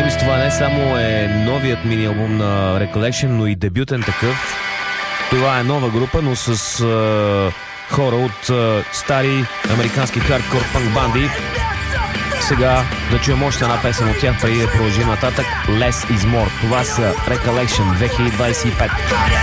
James. Това не само е новият мини албум на Recollection, но и дебютен такъв. Това е нова група, но с хора от стари американски хардкор панк банди. Сега да чуем още една песен от тях, преди да продължим нататък. Less is more. Това са Recollection 2025.